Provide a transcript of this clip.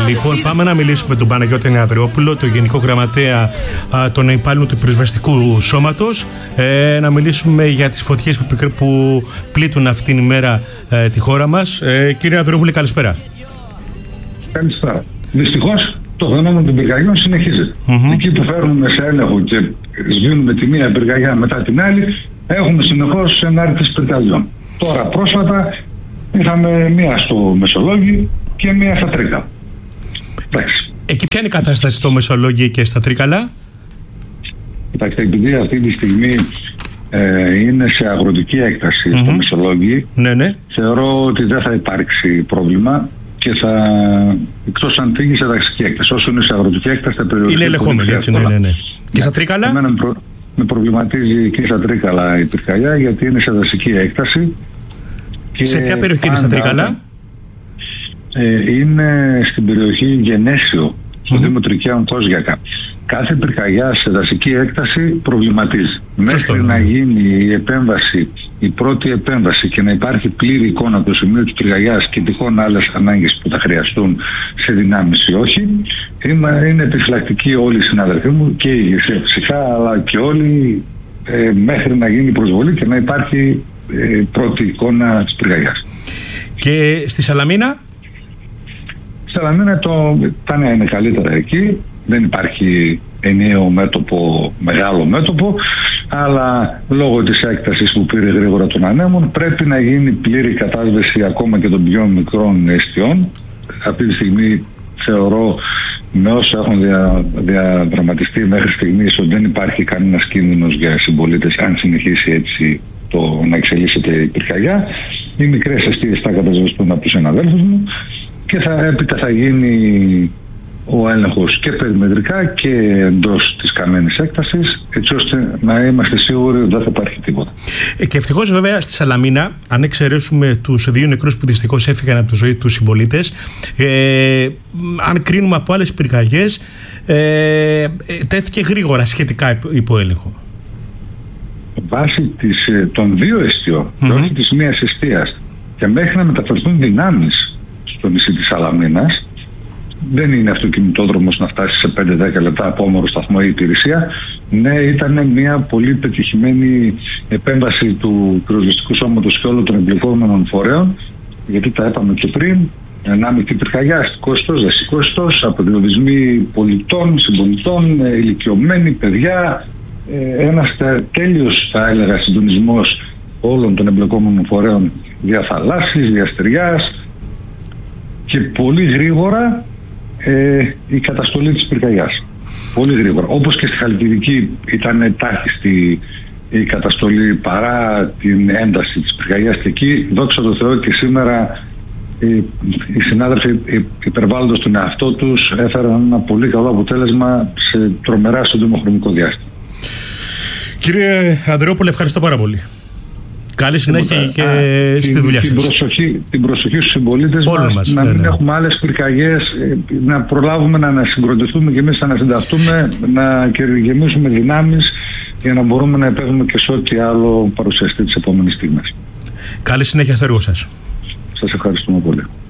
Λοιπόν, πάμε να μιλήσουμε με τον Παναγιώτη Ανδριόπουλο, τον Γενικό Γραμματέα των Υπάλληλων του Πυροσβεστικού Σώματος. Να μιλήσουμε για τις φωτιές που πλήττουν αυτήν την ημέρα τη χώρα μας. Κύριε Ανδριόπουλε, καλησπέρα. Καλησπέρα. Δυστυχώς το φαινόμενο των πυρκαγιών συνεχίζεται. Εκεί που φέρνουμε σε έλεγχο και σβήνουμε τη μία πυρκαγιά μετά την άλλη, έχουμε συνεχώς ενάρτηση πυρκαγιών. Τώρα πρόσφατα είχαμε μία στο Μεσολόγγι και μία στα Τρίκαλα. Εκεί ποια είναι η κατάσταση στο Μεσολόγγι και στα Τρίκαλα? Κοιτάξτε, επειδή αυτή τη στιγμή είναι σε αγροτική έκταση στο Μεσολόγγι, θεωρώ ότι δεν θα υπάρξει πρόβλημα και θα, εκτός αν φύγει σε δασική έκταση. Όσο είναι σε αγροτική έκταση θα περιοριστεί. Είναι ελεγχόμενη, έτσι, ναι. Και στα Τρίκαλα? Με προβληματίζει και στα Τρίκαλα η πυρκαγιά, γιατί είναι σε δασική έκταση. Και σε ποια περιοχή είναι στα Τρίκαλα? Είναι στην περιοχή Γενέσιο, στο Δήμο Τρικαίων Κόζιακα. Κάθε πυρκαγιά σε δασική έκταση προβληματίζει. Μέχρι να γίνει η επέμβαση, η πρώτη επέμβαση και να υπάρχει πλήρη εικόνα από το σημείο της πυρκαγιάς και τυχόν άλλες ανάγκες που θα χρειαστούν σε δυνάμεις ή όχι, είναι επιφυλακτικοί όλοι οι συναδελφοί μου και η ηγεσία φυσικά, αλλά και όλοι μέχρι να γίνει η προσβολή και να υπάρχει πρώτη εικόνα της πυρκαγιάς. Και στη Σαλαμίνα? Στη Σαλαμίνα τα νέα είναι καλύτερα εκεί. Δεν υπάρχει ενιαίο μέτωπο, μεγάλο μέτωπο, αλλά λόγω της έκτασης που πήρε γρήγορα των ανέμων πρέπει να γίνει πλήρη κατάσβεση ακόμα και των πιο μικρών εστιών. Αυτή τη στιγμή θεωρώ, με όσα έχουν διαδραματιστεί μέχρι στιγμής, ότι δεν υπάρχει κανένας κίνδυνος για συμπολίτες αν συνεχίσει έτσι να εξελίσσεται η πυρκαγιά. Οι μικρές εστίες θα κατασβεστούν από τους συναδέλφους μου και έπειτα θα γίνει ο έλεγχος και περιμετρικά και εντός της καμένης έκτασης, έτσι ώστε να είμαστε σίγουροι ότι δεν θα υπάρχει τίποτα. Και ευτυχώς βέβαια στη Σαλαμίνα, αν εξαιρέσουμε τους 2 νεκρούς που δυστυχώς έφυγαν από τη ζωή τους συμπολίτες, αν κρίνουμε από άλλες πυρκαγιές, τέθηκε γρήγορα σχετικά υπό έλεγχο. Βάσει των 2 εστιών και όχι της μίας εστίας, και μέχρι να μεταφερθούν δυνάμεις στο νησί της Σαλαμίνας, δεν είναι αυτοκινητόδρομος να φτάσει σε 5-10 λεπτά από όμορο σταθμό ή υπηρεσία. Ναι, ήταν μια πολύ πετυχημένη επέμβαση του πυροσβεστικού σώματος και όλων των εμπλεκόμενων φορέων, γιατί τα είπαμε και πριν, ανάμεικτη πυρκαγιά, αστικός, δασικός, αποδηλωτισμοί πολιτών, συμπολιτών, ηλικιωμένοι, παιδιά, ένας τέλειος, θα έλεγα, συντονισμός όλων των εμπλεκόμενων φορέων διαθαλάσσης, διαστεριάς και πολύ γρήγορα η καταστολή της πυρκαγιάς. Πολύ γρήγορα. Όπως και στη Χαλκιδική ήταν τάχιστη η καταστολή παρά την ένταση της πυρκαγιάς και εκεί, δόξα τω Θεώ, και σήμερα οι συνάδελφοι υπερβάλλοντας τον εαυτό τους έφεραν ένα πολύ καλό αποτέλεσμα σε τρομερά σύντομο χρονικό διάστημα. Κύριε Ανδριόπουλε, ευχαριστώ πάρα πολύ. Καλή συνέχεια και στη δουλειά σας. Την προσοχή στους συμπολίτες μας, να μην έχουμε άλλες πυρκαγιές, να προλάβουμε να ανασυγκροτηθούμε και εμείς να ανασυνταχτούμε, να γεμίσουμε δυνάμεις για να μπορούμε να επέμβουμε και σε ό,τι άλλο παρουσιαστεί τις επόμενες στιγμές. Καλή συνέχεια στο έργο σας. Σας ευχαριστούμε πολύ.